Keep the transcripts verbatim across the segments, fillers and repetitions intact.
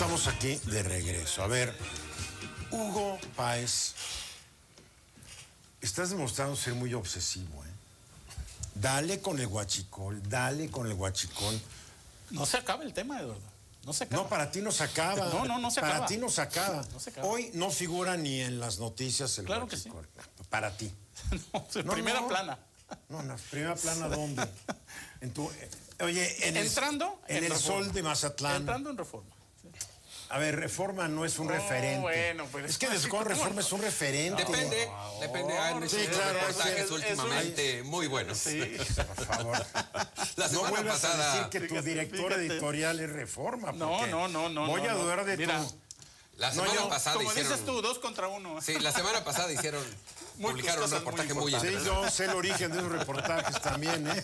estamos aquí de regreso. A ver, Hugo Páez, estás demostrando ser muy obsesivo, ¿eh? Dale con el huachicol, dale con el huachicol. No se acaba el tema, Eduardo. No se acaba. No, para ti no se acaba. No, no, no se para acaba. Para ti no se acaba. No se acaba. Hoy no figura ni en las noticias el claro huachicol. Que sí. Para ti. No, en no, primera no. plana. No, no, primera plana, ¿dónde? En tu, oye, en entrando el, en en el sol de Mazatlán. Entrando en Reforma. Sí. A ver, Reforma no es un oh, referente. Bueno, pues es que Descon Reforma no? es un referente. Depende, no, depende. Hay sí, claro, reportajes es, últimamente es un... muy buenos. Sí, por favor. La semana no vuelvas pasada... a decir que tu fíjate, director fíjate. editorial es Reforma. No, no, no, no. Voy no, a dudar no. de Mira, tu... La semana no, yo, pasada como hicieron... dices tú, dos contra uno. Sí, la semana pasada hicieron... Muy publicaron un reportaje muy, muy Sí, yo sé el origen de esos reportajes también, ¿eh?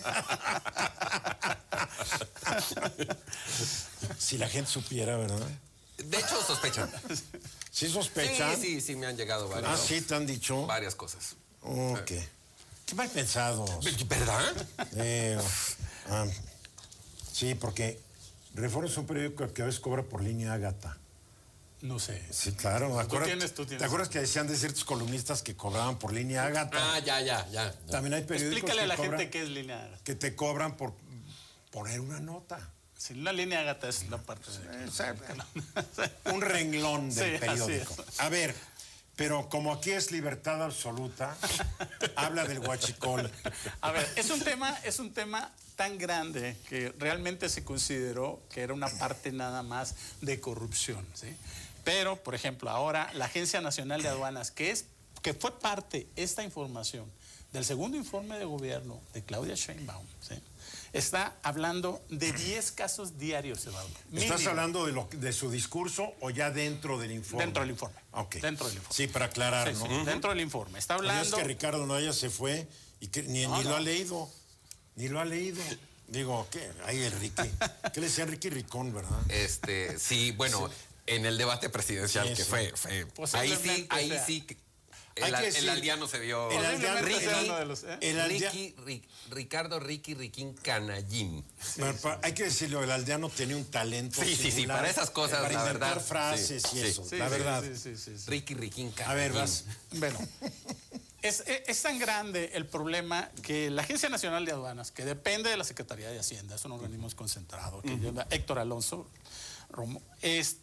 Si la gente supiera, ¿verdad? De hecho, sospechan. ¿Sí sospechan? Sí, sí, sí, me han llegado varios. Ah, sí, te han dicho. Varias cosas. Ok. Qué mal pensados. ¿Verdad? Eh, ah, sí, porque Reforma es un periódico que a veces cobra por línea Ágata. No sé. Sí, claro. ¿Te acuerdas, tienes, tú tienes. ¿Te acuerdas que decían de ciertos columnistas que cobraban por línea Ágata? Ah, ya, ya, ya. ya. También hay periódicos Explícale que a la cobran, gente qué es línea Ágata. Que te cobran por poner una nota. Sí, una línea Ágata es la parte de... Sí, un renglón del sí, periódico. A ver, pero como aquí es libertad absoluta, habla del huachicol. A ver, es un tema, es un tema tan grande que realmente se consideró que era una parte nada más de corrupción, ¿sí? Pero, por ejemplo, ahora la Agencia Nacional de Aduanas, que, es, que fue parte, esta información, del segundo informe de gobierno de Claudia Sheinbaum, ¿sí? Está hablando de diez casos diarios, Eduardo. ¿Estás hablando de, lo, de su discurso o ya dentro del informe? Dentro del informe. Okay. Dentro del informe. Sí, para aclarar, sí, ¿no? Sí, uh-huh. Dentro del informe. Está hablando... Oye, es que Ricardo Naya se fue y que ni, no, ni no. lo ha leído. Ni lo ha leído. Digo, ¿qué? Ahí el Ricky. ¿Qué le decía Ricky Ricón, verdad? Este, sí, bueno, sí. En el debate presidencial sí, que sí. fue, fue ahí sí, ahí sea. sí... El, decir, el aldeano se vio. El aldeano, Ricky, de los, ¿eh? el aldea... Ricky, Rick, Ricardo Ricky Riquín Canallín. Sí, bueno, sí. Hay que decirlo, el aldeano tenía un talento. Sí, sí, sí, para esas cosas, para la inventar verdad. frases sí, y sí, eso, sí, la sí, verdad. Sí, sí, sí, sí. Ricky Riquín Canallín. A ver, vas. Bueno, es, es, es tan grande el problema que la Agencia Nacional de Aduanas, que depende de la Secretaría de Hacienda, es un organismo concentrado, que uh-huh. lleva Héctor Alonso Romo, este.